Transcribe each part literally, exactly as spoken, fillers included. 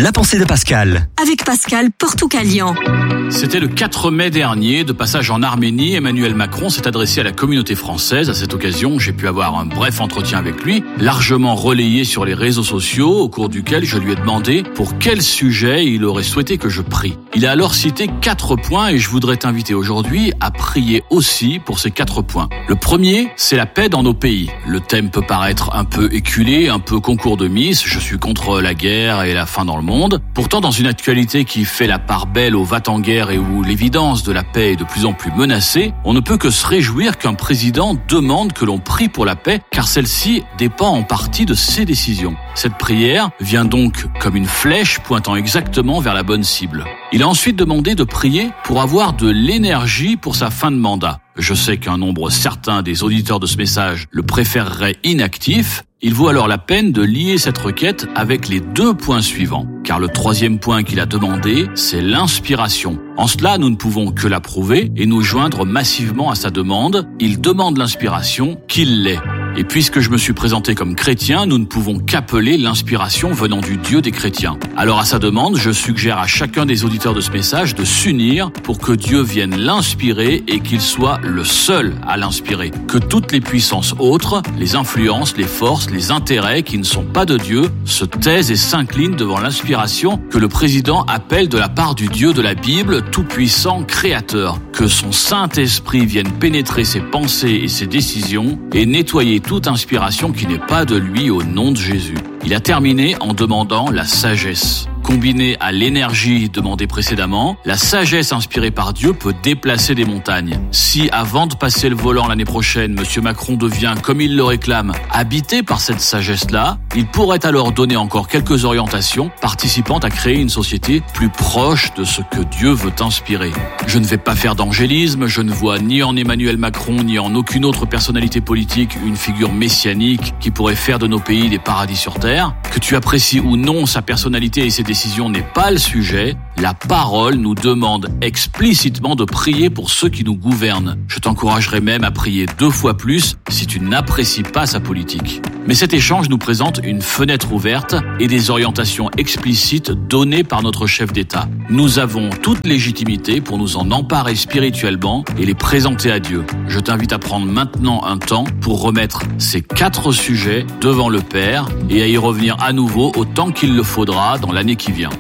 La pensée de Pascal. Avec Pascal Portoukalian. C'était le quatre mai dernier, de passage en Arménie, Emmanuel Macron s'est adressé à la communauté française. À cette occasion, j'ai pu avoir un bref entretien avec lui, largement relayé sur les réseaux sociaux, au cours duquel je lui ai demandé pour quel sujet il aurait souhaité que je prie. Il a alors cité quatre points et je voudrais t'inviter aujourd'hui à prier aussi pour ces quatre points. Le premier, c'est la paix dans nos pays. Le thème peut paraître un peu éculé, un peu concours de Miss, je suis contre la guerre et la faim dans le monde. Pourtant, dans une actualité qui fait la part belle au va-t-en-guerre et où l'évidence de la paix est de plus en plus menacée, on ne peut que se réjouir qu'un président demande que l'on prie pour la paix, car celle-ci dépend en partie de ses décisions. Cette prière vient donc comme une flèche pointant exactement vers la bonne cible. Il a ensuite demandé de prier pour avoir de l'énergie pour sa fin de mandat. Je sais qu'un nombre certain des auditeurs de ce message le préféreraient inactif. Il vaut alors la peine de lier cette requête avec les deux points suivants. Car le troisième point qu'il a demandé, c'est l'inspiration. En cela, nous ne pouvons que l'approuver et nous joindre massivement à sa demande. Il demande l'inspiration, qu'il l'ait. Et puisque je me suis présenté comme chrétien, nous ne pouvons qu'appeler l'inspiration venant du Dieu des chrétiens. Alors à sa demande, je suggère à chacun des auditeurs de ce message de s'unir pour que Dieu vienne l'inspirer et qu'il soit le seul à l'inspirer. Que toutes les puissances autres, les influences, les forces, les intérêts qui ne sont pas de Dieu se taisent et s'inclinent devant l'inspiration que le président appelle de la part du Dieu de la Bible, tout-puissant, créateur. Que son Saint-Esprit vienne pénétrer ses pensées et ses décisions et nettoyer toute inspiration qui n'est pas de lui au nom de Jésus. Il a terminé en demandant la sagesse. Combinée à l'énergie demandée précédemment, la sagesse inspirée par Dieu peut déplacer des montagnes. Si, avant de passer le volant l'année prochaine, M. Macron devient, comme il le réclame, habité par cette sagesse-là, il pourrait alors donner encore quelques orientations participant à créer une société plus proche de ce que Dieu veut inspirer. Je ne vais pas faire d'angélisme, je ne vois ni en Emmanuel Macron ni en aucune autre personnalité politique une figure messianique qui pourrait faire de nos pays des paradis sur terre. Que tu apprécies ou non sa personnalité et ses décision n'est pas le sujet. La parole nous demande explicitement de prier pour ceux qui nous gouvernent. Je t'encouragerai même à prier deux fois plus si tu n'apprécies pas sa politique. Mais cet échange nous présente une fenêtre ouverte et des orientations explicites données par notre chef d'État. Nous avons toute légitimité pour nous en emparer spirituellement et les présenter à Dieu. Je t'invite à prendre maintenant un temps pour remettre ces quatre sujets devant le Père et à y revenir à nouveau autant qu'il le faudra dans l'année qui vient.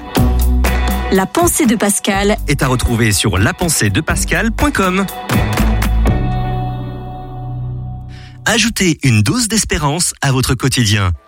La pensée de Pascal Est à retrouver sur la pensée de pascal point com. Ajoutez une dose d'espérance à votre quotidien.